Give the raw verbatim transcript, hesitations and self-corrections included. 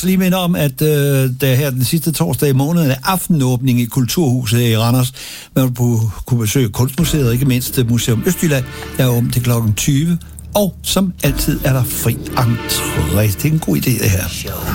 Lige minder om, at øh, der her den sidste torsdag i måneden er aftenåbning i Kulturhuset i Randers. Man vil kunne besøge Kunstmuseet og ikke mindst Museum Østjylland, der er åbent til klokken tyve. Og som altid er der fri entré. Det er en god idé, det her.